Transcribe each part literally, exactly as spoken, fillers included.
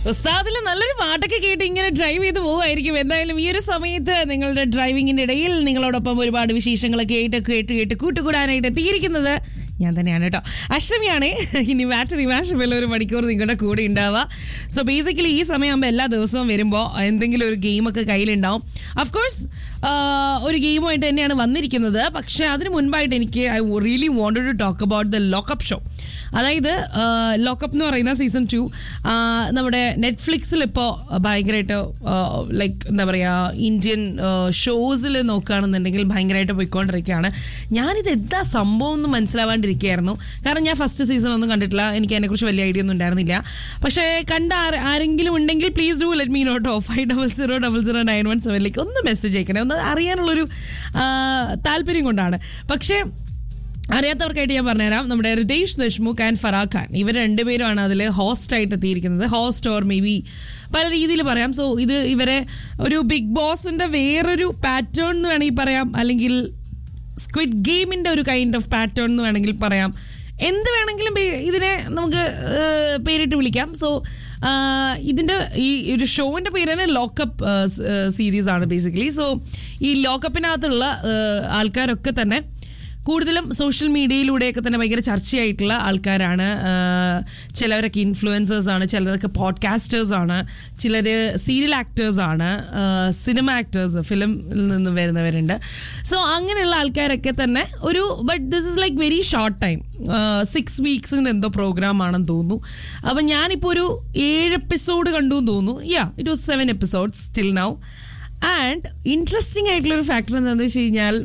ഉസ്താദിൽ നല്ലൊരു പാട്ടൊക്കെ കേട്ട് ഇങ്ങനെ ഡ്രൈവ് ചെയ്ത് പോവുമായിരിക്കും. എന്തായാലും ഈ ഒരു സമയത്ത് നിങ്ങളുടെ ഡ്രൈവിങ്ങിന്റെ ഇടയിൽ നിങ്ങളോടൊപ്പം ഒരുപാട് വിശേഷങ്ങളൊക്കെ ആയിട്ട് കേട്ട് കേട്ട് കൂട്ടുകൂടാനായിട്ട് എത്തിയിരിക്കുന്നത് ഞാൻ തന്നെയാണ് കേട്ടോ. അഷ്ടമിയാണ്. ഇനി ബാറ്ററി മാഷ് ഒരു മണിക്കൂർ നിങ്ങളുടെ കൂടെ ഉണ്ടാവുക. സോ ബേസിക്കലി ഈ സമയമാകുമ്പോൾ എല്ലാ ദിവസവും വരുമ്പോൾ എന്തെങ്കിലും ഒരു ഗെയിമൊക്കെ കയ്യിലുണ്ടാവും. അഫ്കോഴ്സ് ഒരു ഗെയിമുമായിട്ട് തന്നെയാണ് വന്നിരിക്കുന്നത്. പക്ഷേ അതിന് മുൻപായിട്ട് എനിക്ക് I really wanted to talk about the lockup show. അതായത് ലോക്കപ്പ് എന്ന് പറയുന്ന സീസൺ ടു നമ്മുടെ നെറ്റ്ഫ്ലിക്സിൽ ഇപ്പോൾ ഭയങ്കരമായിട്ട് ലൈക്ക് എന്താ പറയുക ഇന്ത്യൻ ഷോസിൽ നോക്കുകയാണെന്നുണ്ടെങ്കിൽ ഭയങ്കരമായിട്ട് പോയിക്കൊണ്ടിരിക്കുകയാണ്. ഞാനിത് എന്താ സംഭവം എന്ന് മനസ്സിലാവാണ്ടിരിക്കുകയായിരുന്നു. കാരണം ഞാൻ ഫസ്റ്റ് സീസൺ ഒന്നും കണ്ടിട്ടില്ല. എനിക്ക് അതിനെക്കുറിച്ച് വലിയ ഐഡിയ ഒന്നും ഉണ്ടായിരുന്നില്ല. പക്ഷേ കണ്ട ആരെങ്കിലും ഉണ്ടെങ്കിൽ please do let me no കേട്ടോ. Five double zero double zero nine one സെവനിലേക്ക് ഒന്ന് മെസ്സേജ് അയക്കണേ. ഒന്ന് അറിയാനുള്ളൊരു താല്പര്യം കൊണ്ടാണ്. പക്ഷേ അറിയാത്തവർക്കായിട്ട് ഞാൻ പറഞ്ഞുതരാം. നമ്മുടെ റിതേഷ് ദേശ്മുഖ് ആൻഡ് ഫറാഖ് ഖാൻ ഇവർ രണ്ടുപേരുമാണ് അതിൽ ഹോസ്റ്റായിട്ട് എത്തിയിരിക്കുന്നത്. ഹോസ്റ്റ് ഓർ മേ ബി പല രീതിയിൽ പറയാം. സോ ഇത് ഇവരെ ഒരു ബിഗ് ബോസിന്റെ വേറൊരു പാറ്റേൺ എന്ന് വേണമെങ്കിൽ പറയാം, അല്ലെങ്കിൽ സ്ക്വിഡ് ഗെയിമിന്റെ ഒരു കൈൻഡ് ഓഫ് പാറ്റേൺ എന്ന് വേണമെങ്കിൽ പറയാം. എന്ത് വേണമെങ്കിലും ഇതിനെ നമുക്ക് പേരിട്ട് വിളിക്കാം. സോ ഇതിൻ്റെ ഈ ഒരു ഷോവിൻ്റെ പേര് തന്നെ ലോക്കപ്പ് സീരീസ് ആണ് ബേസിക്കലി. സോ ഈ ലോക്കപ്പിനകത്തുള്ള ആൾക്കാരൊക്കെ തന്നെ കൂടുതലും സോഷ്യൽ മീഡിയയിലൂടെയൊക്കെ തന്നെ ഭയങ്കര ചർച്ചയായിട്ടുള്ള ആൾക്കാരാണ്. ചിലവരൊക്കെ ഇൻഫ്ലുവൻസേഴ്സാണ്, ചിലരൊക്കെ പോഡ്കാസ്റ്റേഴ്സാണ്, ചിലർ സീരിയൽ ആക്ടേഴ്സാണ്, സിനിമ ആക്ടേഴ്സ് ഫിലിമിൽ നിന്ന് വരുന്നവരുണ്ട്. സോ അങ്ങനെയുള്ള ആൾക്കാരൊക്കെ തന്നെ ഒരു but this is like very short time, six വീക്സിൻ്റെ എന്തോ പ്രോഗ്രാം ആണെന്ന് തോന്നുന്നു. അപ്പം ഞാനിപ്പോൾ ഒരു ഏഴ് എപ്പിസോഡ് കണ്ടു എന്ന് തോന്നുന്നു. Yeah it was seven episodes till now. And interesting ആയിട്ടുള്ളൊരു ഫാക്ടർ എന്താണെന്ന് വെച്ച് കഴിഞ്ഞാൽ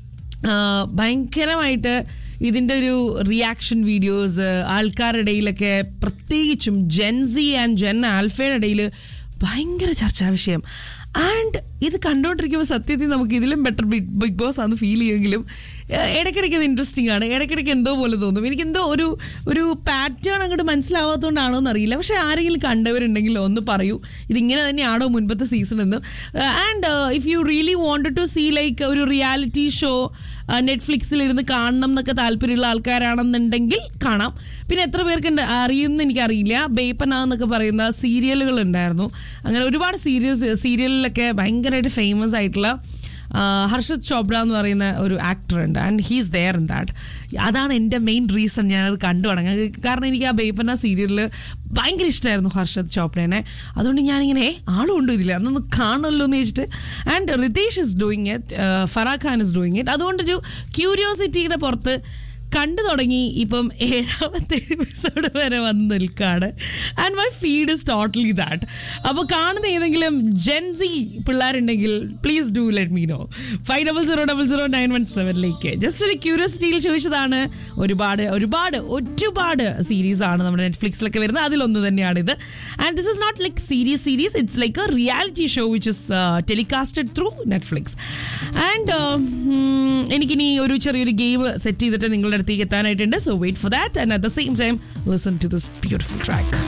ഭയങ്കരമായിട്ട് ഇതിൻ്റെ ഒരു റിയാക്ഷൻ വീഡിയോസ് ആൾക്കാരുടെ ഇടയിലൊക്കെ, പ്രത്യേകിച്ചും ജെൻസി ആൻഡ് ജെൻ ആൽഫയുടെ ഇടയിൽ ഭയങ്കര ചർച്ചാ വിഷയം. ആൻഡ് ഇത് കണ്ടുകൊണ്ടിരിക്കുമ്പോൾ സത്യത്തിൽ നമുക്ക് ഇതിലും ബെറ്റർ ബിഗ് ബിഗ് ബോസ് ആണെന്ന് ഫീൽ ചെയ്യുമെങ്കിലും ഇടയ്ക്കിടയ്ക്ക് അത് ഇൻട്രസ്റ്റിംഗ് ആണ്. ഇടയ്ക്കിടയ്ക്ക് എന്തോ പോലെ തോന്നും. എനിക്കെന്തോ ഒരു ഒരു പാറ്റേൺ അങ്ങോട്ട് മനസ്സിലാവാത്തതുകൊണ്ടാണോ എന്നറിയില്ല. പക്ഷേ ആരെങ്കിലും കണ്ടവരുണ്ടെങ്കിൽ ഒന്ന് പറയൂ, ഇതിങ്ങനെ തന്നെയാണോ മുൻപത്തെ സീസൺ എന്ന്. And if you really wanted to see like ഒരു റിയാലിറ്റി ഷോ നെറ്റ്ഫ്ലിക്സിലിരുന്ന് കാണണം എന്നൊക്കെ താല്പര്യമുള്ള ആൾക്കാരാണെന്നുണ്ടെങ്കിൽ കാണാം. പിന്നെ എത്ര പേർക്കുണ്ട് അറിയുമെന്ന് എനിക്കറിയില്ല. ബേപ്പന എന്നൊക്കെ പറയുന്ന സീരിയലുകൾ ഉണ്ടായിരുന്നു. അങ്ങനെ ഒരുപാട് സീരിയൽസ് സീരിയലിലൊക്കെ ഭയങ്കരമായിട്ട് ഫേമസ് ആയിട്ടുള്ള ഹർഷത് ചോപ്ര എന്ന് പറയുന്ന ഒരു ആക്ടർ ഉണ്ട്. And he's there in that. അതാണ് എൻ്റെ മെയിൻ റീസൺ ഞാനത് കണ്ടു തുടങ്ങാൻ. കാരണം എനിക്ക് ആ ബേപ്പന സീരിയലിൽ ഭയങ്കര ഇഷ്ടമായിരുന്നു ഹർഷത് ചോപ്രേനെ. അതുകൊണ്ട് ഞാനിങ്ങനെ ആളും ഉണ്ടോ ഇതില്ല അന്നൊന്ന് കാണുമല്ലോ എന്ന് വെച്ചിട്ട്. And Ritesh is doing it, Farakh Khan is doing it. അതുകൊണ്ടൊരു ക്യൂരിയോസിറ്റിയുടെ പുറത്ത് കണ്ടു തുടങ്ങി. ഇപ്പം ഏഴാമത്തെ എപ്പിസോഡ് വരെ വന്ന് നിൽക്കുകയാണ്. And my feed is totally that. അപ്പോൾ കാണുന്ന ഏതെങ്കിലും Jency പിള്ളേരുണ്ടെങ്കിൽ please do let me no. Five double zero double zero nine one സെവനിലേക്ക് just ഒരു ക്യൂരിയോസിറ്റിയിൽ ചോദിച്ചതാണ്. ഒരുപാട് ഒരുപാട് ഒരുപാട് സീരീസാണ് നമ്മുടെ നെറ്റ്ഫ്ലിക്സിലൊക്കെ വരുന്നത്. അതിലൊന്ന് തന്നെയാണിത്. And this is not like series series it's like A reality show which is telecasted through Netflix. And എനിക്കിനി ഒരു ചെറിയൊരു ഗെയിം സെറ്റ് ചെയ്തിട്ട് നിങ്ങളുടെ അടുത്തേക്ക് എത്താനായിട്ടുണ്ട്. So wait for that and at the same time listen to this beautiful track.